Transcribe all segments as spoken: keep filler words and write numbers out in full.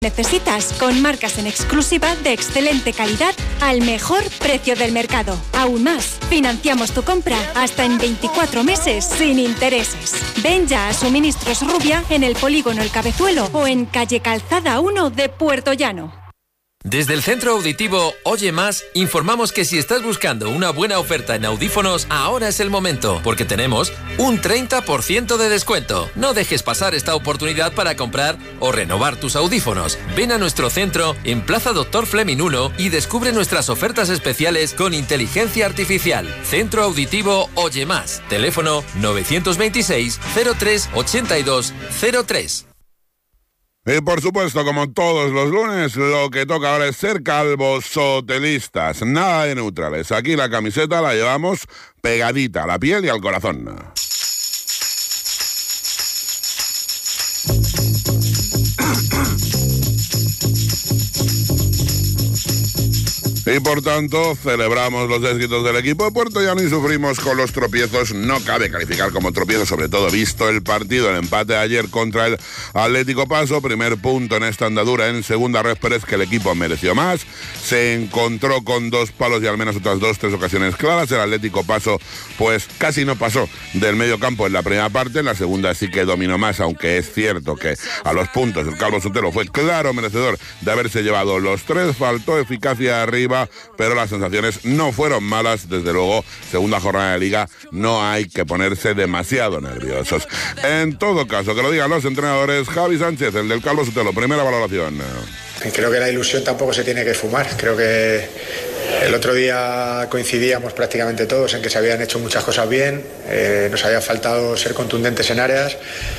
necesitas, con marcas en exclusiva de excelente calidad al mejor precio del mercado. Aún más, financiamos tu compra hasta en veinticuatro meses sin intereses. Ven ya a Suministros Rubia en el Polígono El Cabezuelo o en calle Calzada uno de Puerto Llano. Desde el Centro Auditivo Oye Más, informamos que si estás buscando una buena oferta en audífonos, ahora es el momento, porque tenemos un treinta por ciento de descuento. No dejes pasar esta oportunidad para comprar o renovar tus audífonos. Ven a nuestro centro en Plaza Doctor Fleming uno y descubre nuestras ofertas especiales con inteligencia artificial. Centro Auditivo Oye Más. Teléfono nueve dos seis, cero tres, ochenta y dos cero tres. Y por supuesto, como todos los lunes, lo que toca ahora es ser calvos sotelistas, nada de neutrales. Aquí la camiseta la llevamos pegadita a la piel y al corazón. Y por tanto, celebramos los éxitos del equipo de Puerto Llano y sufrimos con los tropiezos. No cabe calificar como tropiezo, sobre todo visto el partido, el empate de ayer contra el Atlético Paso. Primer punto en esta andadura en segunda red, pero es que el equipo mereció más. Se encontró con dos palos y al menos otras dos, tres ocasiones claras. El Atlético Paso, pues casi no pasó del medio campo en la primera parte. En la segunda sí que dominó más, aunque es cierto que a los puntos el Calvo Sotelo fue claro merecedor de haberse llevado los tres. Faltó eficacia arriba, pero las sensaciones no fueron malas. Desde luego, segunda jornada de Liga, no hay que ponerse demasiado nerviosos. En todo caso, que lo digan los entrenadores. Javi Sánchez, el del Calvo Sotelo, primera valoración. Creo que la ilusión tampoco se tiene que fumar. Creo que el otro día coincidíamos prácticamente todos en que se habían hecho muchas cosas bien, eh, nos había faltado ser contundentes en áreas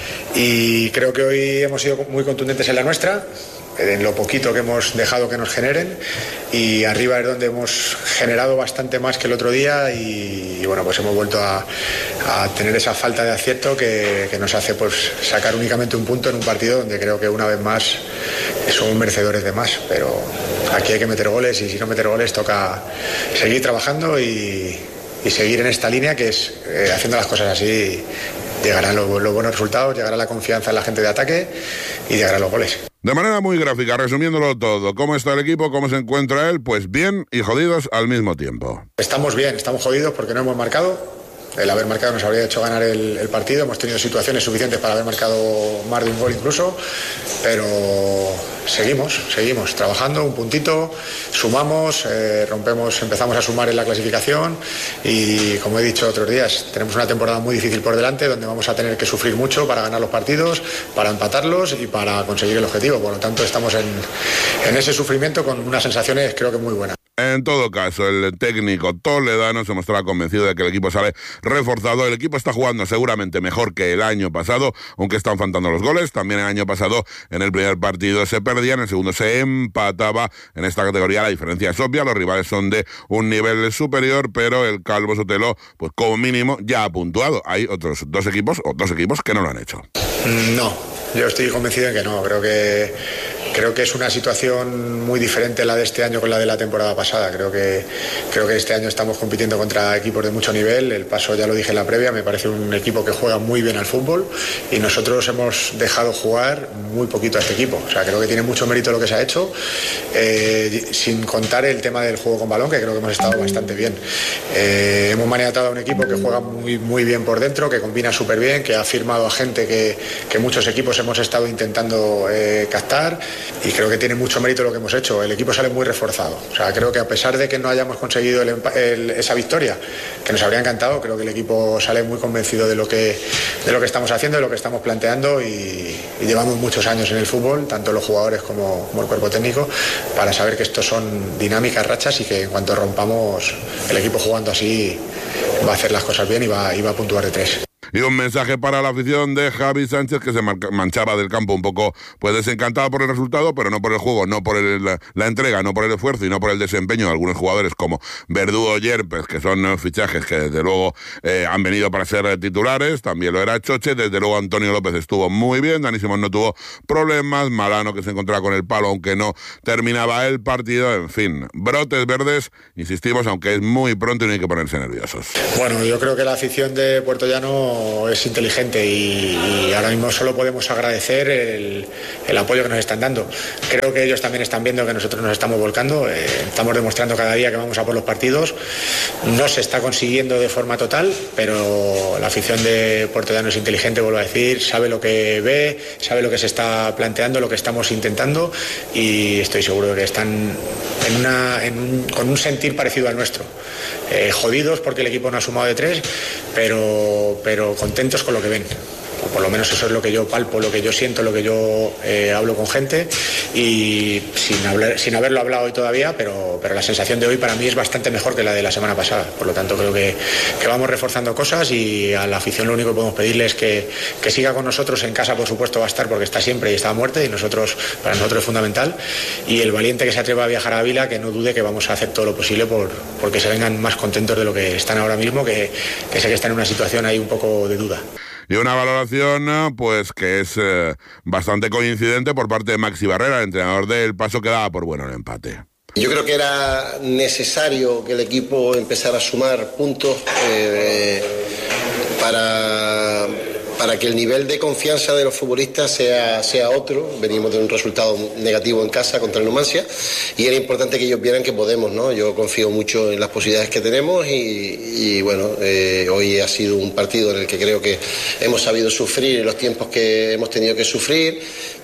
y creo que hoy hemos sido muy contundentes en la nuestra, en lo poquito que hemos dejado que nos generen, y arriba es donde hemos generado bastante más que el otro día y, y bueno, pues hemos vuelto a, a tener esa falta de acierto que, que nos hace pues sacar únicamente un punto en un partido donde creo que una vez más somos merecedores de más, pero aquí hay que meter goles y si no meter goles toca seguir trabajando y, y seguir en esta línea que es eh, haciendo las cosas así. Llegarán los, los buenos resultados, llegará la confianza en la gente de ataque y llegarán los goles. De manera muy gráfica, resumiéndolo todo, ¿cómo está el equipo? ¿Cómo se encuentra él? Pues bien y jodidos al mismo tiempo. Estamos bien, estamos jodidos porque no hemos marcado. El haber marcado nos habría hecho ganar el, el partido. Hemos tenido situaciones suficientes para haber marcado más de un gol incluso, pero seguimos, seguimos trabajando, un puntito, sumamos, eh, rompemos, empezamos a sumar en la clasificación y, como he dicho otros días, tenemos una temporada muy difícil por delante donde vamos a tener que sufrir mucho para ganar los partidos, para empatarlos y para conseguir el objetivo. Por lo tanto, estamos en, en ese sufrimiento con unas sensaciones creo que muy buenas. En todo caso, el técnico toledano se mostraba convencido de que el equipo sale reforzado. El equipo está jugando seguramente mejor que el año pasado, aunque están faltando los goles. También el año pasado, en el primer partido se perdía, en el segundo se empataba. En esta categoría la diferencia es obvia, los rivales son de un nivel superior, pero el Calvo Sotelo, pues como mínimo, ya ha puntuado. Hay otros dos equipos, o dos equipos que no lo han hecho. No, yo estoy convencido de que no. Creo que Creo que es una situación muy diferente la de este año con la de la temporada pasada. Creo que, creo que este año estamos compitiendo contra equipos de mucho nivel. El Paso, ya lo dije en la previa, me parece un equipo que juega muy bien al fútbol y nosotros hemos dejado jugar muy poquito a este equipo. O sea, creo que tiene mucho mérito lo que se ha hecho, eh, sin contar el tema del juego con balón, que creo que hemos estado bastante bien. Eh, hemos maniatado a un equipo que juega muy, muy bien por dentro, que combina súper bien, que ha firmado a gente que, que muchos equipos hemos estado intentando eh, captar. Y creo que tiene mucho mérito lo que hemos hecho. El equipo sale muy reforzado. O sea, creo que a pesar de que no hayamos conseguido el, el, esa victoria, que nos habría encantado, creo que el equipo sale muy convencido de lo que, de lo que estamos haciendo, de lo que estamos planteando y, y llevamos muchos años en el fútbol, tanto los jugadores como, como el cuerpo técnico, para saber que estos son dinámicas, rachas y que en cuanto rompamos el equipo jugando así va a hacer las cosas bien y va, y va a puntuar de tres. Y un mensaje para la afición de Javi Sánchez, que se manchaba del campo un poco pues desencantado por el resultado, pero no por el juego, no por el, la, la entrega, no por el esfuerzo y no por el desempeño de algunos jugadores como Verdú o Yerpes, que son fichajes que desde luego eh, han venido para ser titulares. También lo era Choche, desde luego Antonio López estuvo muy bien, Dani Simón no tuvo problemas, Malano que se encontraba con el palo aunque no terminaba el partido, en fin, brotes verdes, insistimos, aunque es muy pronto y no hay que ponerse nerviosos. Bueno, yo creo que la afición de Puerto Llano mismo es inteligente y, y ahora mismo solo podemos agradecer el, el apoyo que nos están dando. Creo que ellos también están viendo que nosotros nos estamos volcando, eh, estamos demostrando cada día que vamos a por los partidos. No se está consiguiendo de forma total, pero la afición de Puertollano es inteligente, vuelvo a decir, sabe lo que ve, sabe lo que se está planteando, lo que estamos intentando, y estoy seguro de que están en una, en un, con un sentir parecido al nuestro. Eh, jodidos porque el equipo no ha sumado de tres, pero, pero contentos con lo que ven. O por lo menos eso es lo que yo palpo, lo que yo siento, lo que yo eh, hablo con gente, y sin, hablar, sin haberlo hablado hoy todavía, pero, pero la sensación de hoy para mí es bastante mejor que la de la semana pasada. Por lo tanto, creo que, que vamos reforzando cosas, y a la afición lo único que podemos pedirle es que, que siga con nosotros. En casa, por supuesto, va a estar porque está siempre y está a muerte, y nosotros, para nosotros es fundamental. Y el valiente que se atreva a viajar a Ávila, que no dude que vamos a hacer todo lo posible por, por que se vengan más contentos de lo que están ahora mismo, que, que sé que están en una situación ahí un poco de duda. Y una valoración pues que es eh, bastante coincidente por parte de Maxi Barrera, el entrenador del Paso, que daba por bueno el empate. Yo creo que era necesario que el equipo empezara a sumar puntos eh, para, para que el nivel de confianza de los futbolistas sea, sea otro. Venimos de un resultado negativo en casa contra el Numancia, y era importante que ellos vieran que podemos, ¿no? Yo confío mucho en las posibilidades que tenemos, y, y bueno, eh, hoy ha sido un partido en el que creo que hemos sabido sufrir los tiempos que hemos tenido que sufrir.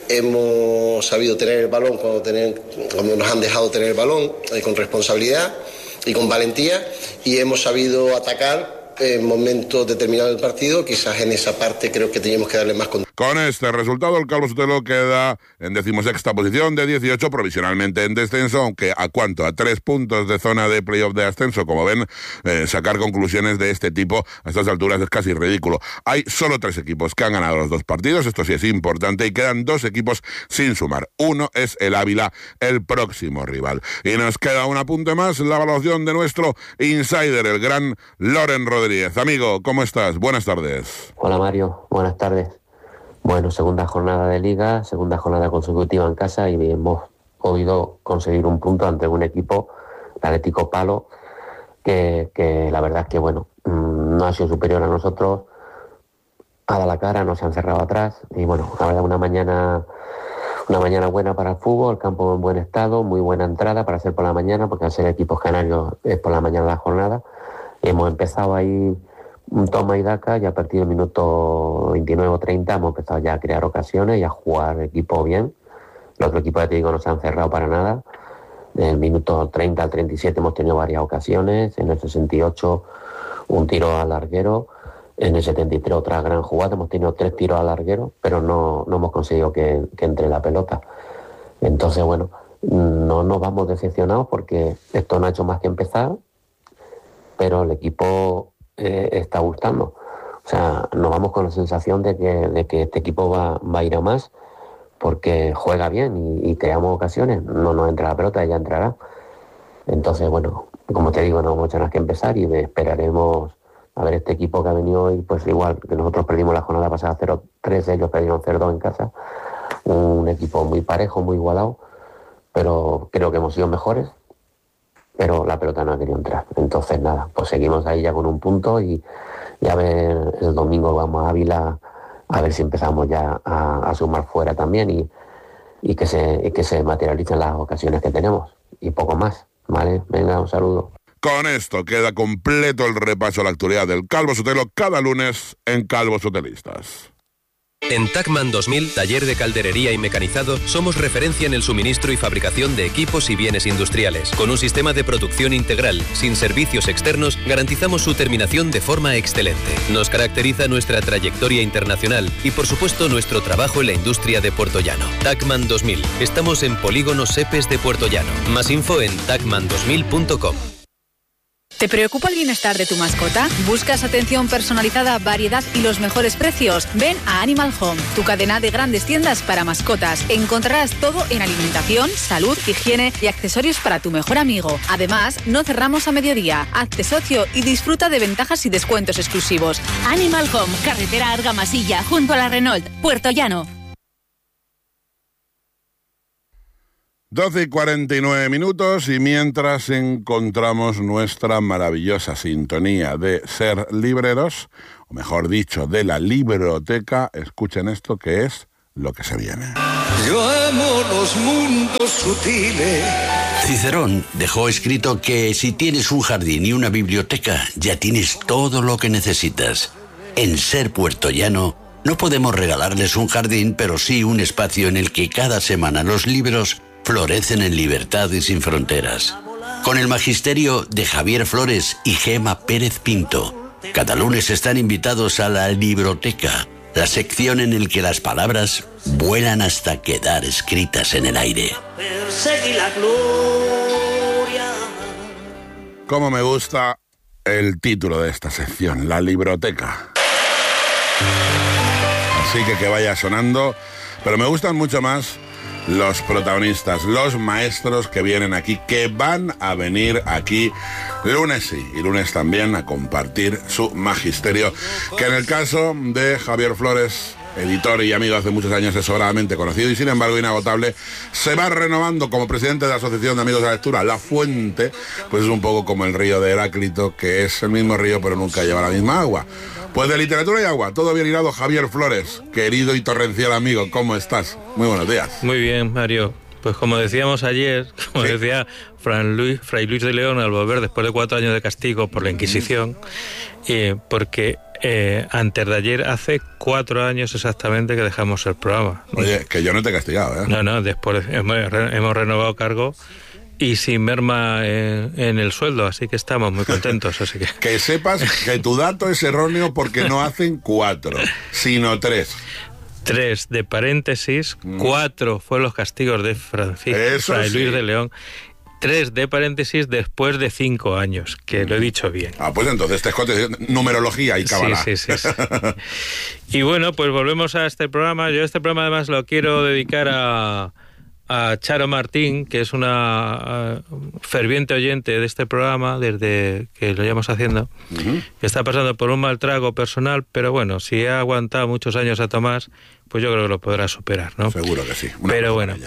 Hemos sabido tener el balón cuando, tener, cuando nos han dejado tener el balón, eh, con responsabilidad y con valentía, y hemos sabido atacar en momentos determinados del partido. Quizás en esa parte creo que teníamos que darle más control. Con este resultado, el Calvo Sotelo queda en decimosexta posición de dieciocho, provisionalmente en descenso, aunque a cuánto, a tres puntos de zona de playoff de ascenso. Como ven, eh, sacar conclusiones de este tipo a estas alturas es casi ridículo. Hay solo tres equipos que han ganado los dos partidos, esto sí es importante, y quedan dos equipos sin sumar. Uno es el Ávila, el próximo rival. Y nos queda un apunte más, la evaluación de nuestro insider, el gran Loren Rodríguez. Amigo, ¿cómo estás? Buenas tardes. Hola Mario, buenas tardes. Bueno, segunda jornada de Liga, segunda jornada consecutiva en casa, y hemos podido conseguir un punto ante un equipo, el Atlético Palo, que, que la verdad es que, bueno, no ha sido superior a nosotros, ha dado la cara, no se han cerrado atrás, y bueno, la verdad una mañana, una mañana buena para el fútbol, el campo en buen estado, muy buena entrada para hacer por la mañana, porque al ser equipos canarios es por la mañana la jornada, y hemos empezado ahí un toma y daca, y a partir del minuto veintinueve o treinta hemos empezado ya a crear ocasiones y a jugar equipo bien. Los otros equipos, ya te digo, no se han cerrado para nada. En el minuto treinta al treinta y siete hemos tenido varias ocasiones. En el sesenta y ocho un tiro al larguero. En el setenta y tres otra gran jugada. Hemos tenido tres tiros al larguero, pero no, no hemos conseguido que, que entre la pelota. Entonces, bueno, no nos vamos decepcionados porque esto no ha hecho más que empezar, pero el equipo eh, está gustando. O sea, nos vamos con la sensación de que, de que este equipo va, va a ir a más, porque juega bien y, y creamos ocasiones. No nos entra la pelota, ella entrará. Entonces, bueno, como te digo, no hemos hecho nada que empezar, y esperaremos a ver este equipo que ha venido hoy, pues igual que nosotros perdimos la jornada pasada cero tres, ellos perdieron cero dos en casa. Un equipo muy parejo, muy igualado, pero creo que hemos sido mejores, pero la pelota no ha querido entrar. Entonces, nada, pues seguimos ahí ya con un punto, y, y a ver, el domingo vamos a Ávila, a ver si empezamos ya a, a sumar fuera también, y, y, que se, y que se materialicen las ocasiones que tenemos, y poco más, ¿vale? Venga, un saludo. Con esto queda completo el repaso a la actualidad del Calvo Sotelo cada lunes en Calvo Sotelistas. En Tacman dos mil, taller de calderería y mecanizado, somos referencia en el suministro y fabricación de equipos y bienes industriales. Con un sistema de producción integral, sin servicios externos, garantizamos su terminación de forma excelente. Nos caracteriza nuestra trayectoria internacional y, por supuesto, nuestro trabajo en la industria de Puertollano. Tacman dos mil. Estamos en Polígono Sepes de Puertollano. Más info en tacman dos mil punto com. ¿Te preocupa el bienestar de tu mascota? ¿Buscas atención personalizada, variedad y los mejores precios? Ven a Animal Home, tu cadena de grandes tiendas para mascotas. Encontrarás todo en alimentación, salud, higiene y accesorios para tu mejor amigo. Además, no cerramos a mediodía. Hazte socio y disfruta de ventajas y descuentos exclusivos. Animal Home, carretera Argamasilla, junto a la Renault, Puertollano. doce y cuarenta y nueve minutos, y mientras encontramos nuestra maravillosa sintonía de Ser Libreros, o mejor dicho, de la libroteca, escuchen esto que es lo que se viene. Yo amo los mundos sutiles. Cicerón dejó escrito que si tienes un jardín y una biblioteca, ya tienes todo lo que necesitas. En Ser Puertollano no podemos regalarles un jardín, pero sí un espacio en el que cada semana los libros florecen en libertad y sin fronteras. Con el magisterio de Javier Flores y Gema Pérez Pinto, cada lunes están invitados a la libroteca, la sección en la que las palabras vuelan hasta quedar escritas en el aire. Perseguí la gloria. Cómo me gusta el título de esta sección, la libroteca. Así que que vaya sonando, pero me gustan mucho más los protagonistas, los maestros que vienen aquí, que van a venir aquí lunes sí y lunes también a compartir su magisterio, que en el caso de Javier Flores, editor y amigo hace muchos años, es sobradamente conocido y sin embargo inagotable, se va renovando como presidente de la Asociación de Amigos de la Lectura. La fuente, pues es un poco como el río de Heráclito, que es el mismo río pero nunca lleva la misma agua. Pues de literatura y agua, todo bien hilado. Javier Flores, querido y torrencial amigo, ¿cómo estás? Muy buenos días. Muy bien, Mario. Pues como decíamos ayer, como sí. decía Fray Luis, Fray Luis de León al volver después de cuatro años de castigo por la Inquisición, eh, porque eh, antes de ayer hace cuatro años exactamente que dejamos el programa. Oye, que yo no te he castigado, ¿eh? No, no, después hemos, hemos renovado cargo y sin merma en, en el sueldo, así que estamos muy contentos. Así que... que sepas que tu dato es erróneo porque no hacen cuatro, sino tres. Tres de paréntesis, mm. cuatro fueron los castigos de Francisco Fray Luis sí. de León. Tres de paréntesis después de cinco años, que lo he dicho bien. Ah, pues entonces te escotes numerología y cábala. Sí, sí, sí, sí. Y bueno, pues volvemos a este programa. Yo este programa además lo quiero dedicar a... a Charo Martín, que es una uh, ferviente oyente de este programa desde que lo llevamos haciendo, uh-huh. que está pasando por un mal trago personal, pero bueno, si ha aguantado muchos años a Tomás, pues yo creo que lo podrá superar, ¿no? Seguro que sí. Una pero bueno,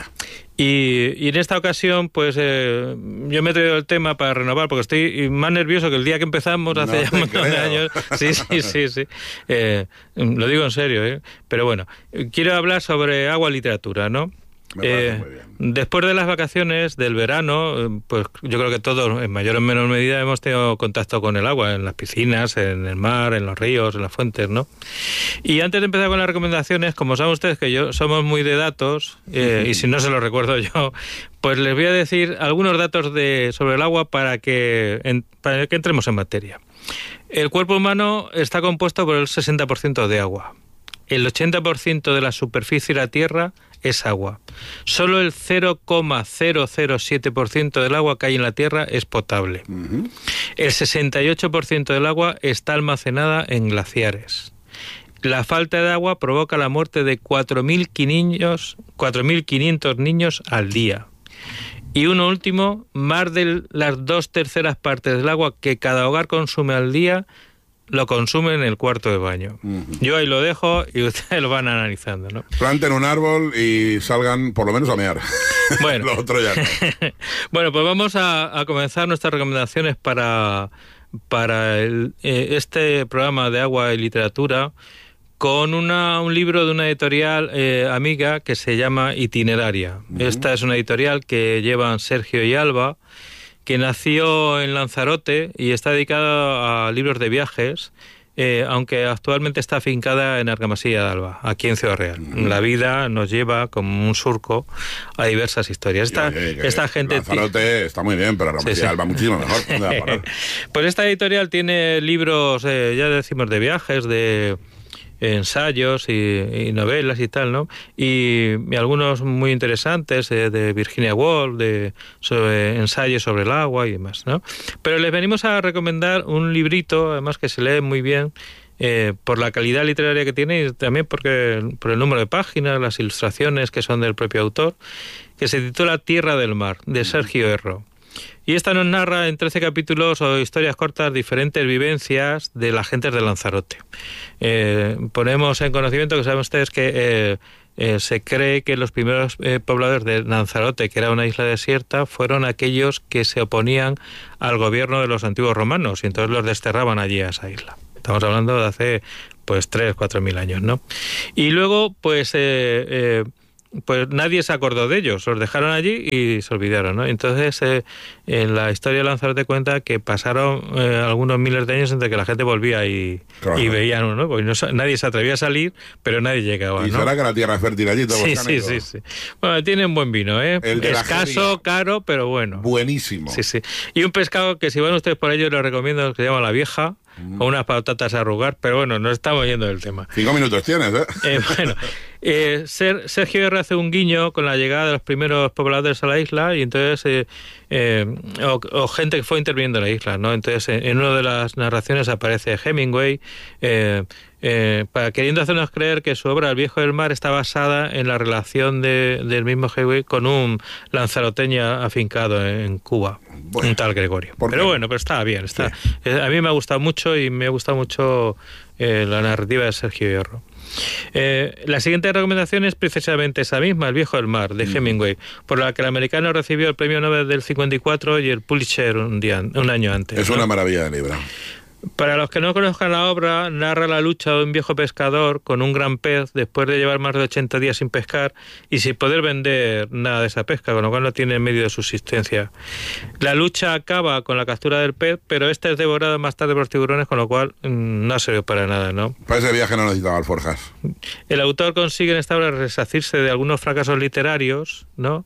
y, y en esta ocasión, pues eh, yo me he traído el tema para renovar, porque estoy más nervioso que el día que empezamos hace no ya un montón creo. de años. Sí, sí, sí, sí. Eh, lo digo en serio, ¿eh? Pero bueno, quiero hablar sobre agua y literatura, ¿no? Eh, después de las vacaciones del verano, pues yo creo que todos, en mayor o menor medida, hemos tenido contacto con el agua, en las piscinas, en el mar, en los ríos, en las fuentes, ¿no? Y antes de empezar con las recomendaciones, como saben ustedes que yo somos muy de datos, eh, y si no se los recuerdo yo, pues les voy a decir algunos datos de sobre el agua para que, en, para que entremos en materia. El cuerpo humano está compuesto por el sesenta por ciento de agua. El ochenta por ciento de la superficie de la Tierra es agua. Solo el cero coma cero cero siete por ciento del agua que hay en la Tierra es potable. Uh-huh. El sesenta y ocho por ciento del agua está almacenada en glaciares. La falta de agua provoca la muerte de cuatro mil quinientos niños al día. Y uno último, más de las dos terceras partes del agua que cada hogar consume al día lo consumen en el cuarto de baño. Uh-huh. Yo ahí lo dejo y ustedes lo van analizando, ¿no? Planten un árbol y salgan por lo menos a mear. Bueno, lo otro ya no. Bueno, pues vamos a, a comenzar nuestras recomendaciones para, para el, eh, este programa de agua y literatura con una, un libro de una editorial eh, amiga que se llama Itineraria. Uh-huh. Esta es una editorial que llevan Sergio y Alba, que nació en Lanzarote y está dedicada a libros de viajes, eh, aunque actualmente está afincada en Argamasilla de Alba, aquí en Ciudad Real. Mm. La vida nos lleva como un surco a diversas historias. Esta, oye, oye, esta gente... Lanzarote está muy bien, pero Argamasilla sí, sí. de Alba muchísimo mejor. ¿Dónde va a parar? Pues esta editorial tiene libros, eh, ya decimos, de viajes, de... ensayos y, y novelas y tal, ¿no? Y, y algunos muy interesantes eh, de Virginia Woolf, de sobre ensayos sobre el agua y demás, ¿no? Pero les venimos a recomendar un librito, además que se lee muy bien, eh, por la calidad literaria que tiene y también porque por el número de páginas, las ilustraciones que son del propio autor, que se titula Tierra del Mar, de Sergio Erro. Y esta nos narra en trece capítulos o historias cortas diferentes vivencias de las gentes de Lanzarote. Eh, ponemos en conocimiento que saben ustedes que eh, eh, se cree que los primeros eh, pobladores de Lanzarote, que era una isla desierta, fueron aquellos que se oponían al gobierno de los antiguos romanos y entonces los desterraban allí a esa isla. Estamos hablando de hace pues tres, cuatro mil años, ¿no? Y luego pues eh, eh, pues nadie se acordó de ellos, los dejaron allí y se olvidaron, ¿no? Entonces eh, en la historia de Lanzarote cuenta que pasaron eh, algunos miles de años entre que la gente volvía y, claro. y veían, ¿no? Porque no, nadie se atrevía a salir, pero nadie llegaba, y ¿no? será que la tierra es fértil allí, todo sí, sí, sí, sí. Bueno, tienen buen vino, ¿eh? El de escaso, caro, pero bueno. Buenísimo. Sí, sí. Y un pescado que si van ustedes por ello les recomiendo, que se llama la vieja, mm. con unas patatas a arrugar, pero bueno, no estamos yendo del tema. Cinco minutos tienes, ¿eh? eh bueno, eh, Sergio R. hace un guiño con la llegada de los primeros pobladores a la isla y entonces eh, eh, o, o gente que fue interviniendo en la isla, ¿no? Entonces en, en una de las narraciones aparece Hemingway eh, eh, para, queriendo hacernos creer que su obra El viejo del mar está basada en la relación de, del mismo Hemingway con un lanzaroteño afincado en, en Cuba, bueno, un tal Gregorio. Pero bueno, pero está bien, está. Sí. Eh, a mí me ha gustado mucho y me ha gustado mucho eh, la narrativa de Sergio Hierro. Eh, la siguiente recomendación es precisamente esa misma, El viejo del mar, de Hemingway, por la que el americano recibió el premio Nobel del cincuenta y cuatro y el Pulitzer un, día, un año antes. Es, ¿no?, una maravilla de libro. Para los que no conozcan la obra, narra la lucha de un viejo pescador con un gran pez después de llevar más de ochenta días sin pescar y sin poder vender nada de esa pesca, con lo cual no tiene medio de subsistencia. La lucha acaba con la captura del pez, pero este es devorado más tarde por los tiburones, con lo cual mmm, no sirve para nada, ¿no? Para ese viaje no necesitaba alforjas. El autor consigue en esta obra resarcirse de algunos fracasos literarios, ¿no?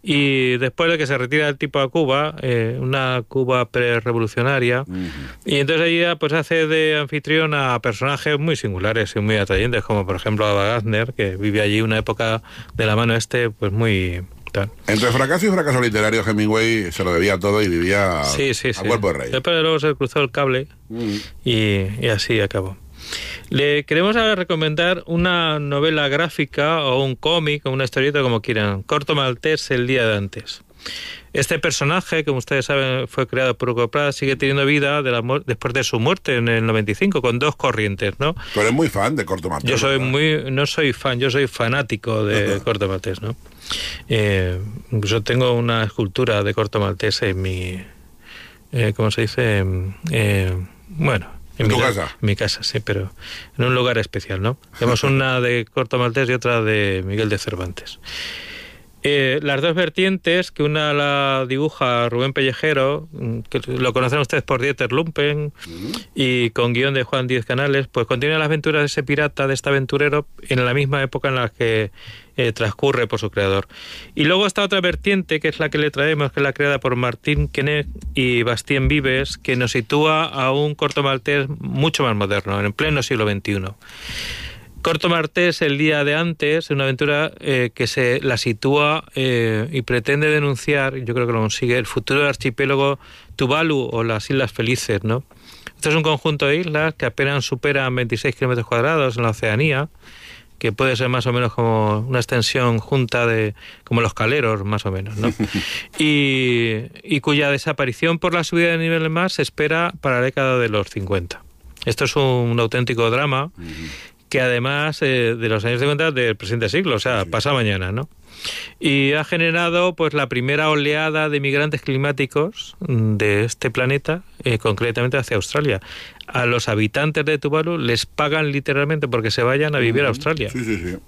Y después de que se retira el tipo a Cuba, eh, una Cuba pre-revolucionaria, uh-huh. y entonces ella pues hace de anfitrión a personajes muy singulares y muy atrayentes, como por ejemplo Ava Gardner, que vive allí una época de la mano este, pues muy... tal. Entre fracaso y fracaso literario, Hemingway se lo debía todo y vivía sí, sí, a sí. cuerpo de rey. Después luego se cruzó el cable, uh-huh. y, y así acabó. Le queremos ahora recomendar una novela gráfica o un cómic o una historieta, como quieran. Corto Maltés, El día de antes. Este personaje, como ustedes saben, fue creado por Hugo Pratt, sigue teniendo vida de la después de su muerte en el noventa y cinco, con dos corrientes, ¿no? Tú eres muy fan de Corto Maltés. Yo soy ¿verdad? muy, no soy fan, yo soy fanático de Corto Maltés, ¿no? Eh, yo tengo una escultura de Corto Maltés en mi, eh, ¿cómo se dice? Eh, bueno... ¿En, ¿En tu mi, casa? En mi casa, sí, pero en un lugar especial, ¿no? Tenemos una de Corto Maltés y otra de Miguel de Cervantes. Eh, las dos vertientes, que una la dibuja Rubén Pellejero, que lo conocen ustedes por Dieter Lumpen, uh-huh. y con guión de Juan Díez Canales, pues continúa las aventuras de ese pirata, de este aventurero, en la misma época en la que eh, transcurre por su creador. Y luego está otra vertiente, que es la que le traemos, que es la creada por Martín Quenet y Bastien Vives, que nos sitúa a un Corto Maltés mucho más moderno, en pleno siglo veintiuno. Corto Maltés, El día de antes, una aventura eh, que se la sitúa eh, y pretende denunciar, yo creo que lo consigue, el futuro del archipiélago Tuvalu o las Islas Felices, ¿no? Esto es un conjunto de islas que apenas superan veintiséis kilómetros cuadrados en la Oceanía, que puede ser más o menos como una extensión junta de, como los Caleros, más o menos, ¿no? y, y cuya desaparición por la subida de nivel del mar se espera para la década de los cincuenta. Esto es un, un auténtico drama, uh-huh. que además eh, de los años cincuenta del presente siglo, o sea, sí. pasa mañana, ¿no? Y ha generado pues la primera oleada de migrantes climáticos de este planeta, eh, concretamente hacia Australia. A los habitantes de Tuvalu les pagan literalmente porque se vayan a vivir a Australia. Sí, sí, sí.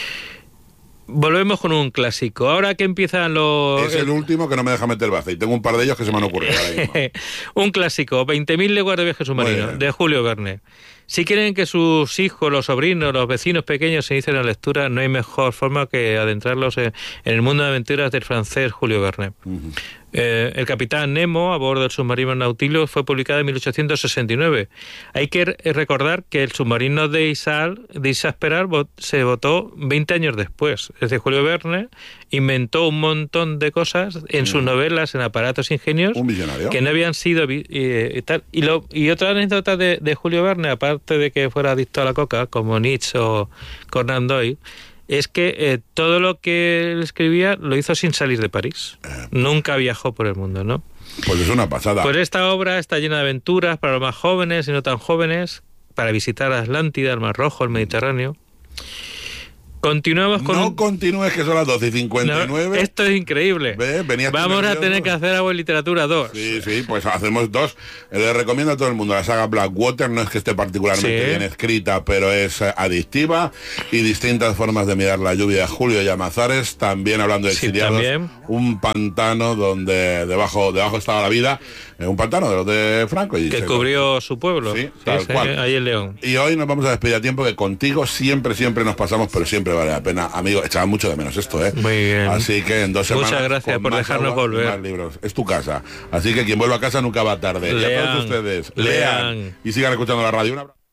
Volvemos con un clásico. Ahora que empiezan los... Es el último que no me deja meter baza y tengo un par de ellos que se me han ocurrido ahora mismo. Un clásico, veinte mil leguas de viaje submarino, de Julio Verne. Si quieren que sus hijos, los sobrinos, los vecinos pequeños se inicien en la lectura, no hay mejor forma que adentrarlos en, en el mundo de aventuras del francés Julio Verne. Uh-huh. Eh, el Capitán Nemo, a bordo del submarino Nautilus, fue publicado en mil ochocientos sesenta y nueve. Hay que recordar que el submarino de Isaac, de Isaac Peral se votó veinte años después. Es decir, Julio Verne inventó un montón de cosas en uh-huh. sus novelas, en aparatos ingenios, un visionario, que no habían sido eh, y tal. Y, lo, y otra anécdota de, de Julio Verne, aparte de que fuera adicto a la coca, como Nietzsche o Conan Doyle, es que eh, todo lo que él escribía lo hizo sin salir de París. Eh. Nunca viajó por el mundo, ¿no? Pues es una pasada. Pues esta obra está llena de aventuras para los más jóvenes y no tan jóvenes, para visitar Atlántida, el Mar Rojo, el Mediterráneo. Continuamos con... No continúes, que son las doce y cincuenta y nueve. No, esto es increíble. ¿Ve? Vamos a tener que hacer Agua y Literatura dos. Sí, sí, pues hacemos dos. Le recomiendo a todo el mundo la saga Blackwater. No es que esté particularmente sí. bien escrita, pero es eh, adictiva. Y distintas formas de mirar la lluvia de Julio Llamazares. También hablando de sí, exiliados. También. Un pantano donde debajo, debajo estaba la vida. Eh, un pantano de los de Franco. Y que se cubrió su pueblo. Sí, sí, tal sí, cual. Ahí en León. Y hoy nos vamos a despedir a tiempo, que contigo siempre, siempre nos pasamos, pero siempre vale la pena. Amigo, echaba mucho de menos esto, ¿eh? Muy bien. Así que en dos semanas... Muchas gracias por dejarnos agua, volver. más libros. Es tu casa. Así que quien vuelva a casa nunca va tarde. Lean, y a todos ustedes, lean. lean. Y sigan escuchando la radio. Un abrazo.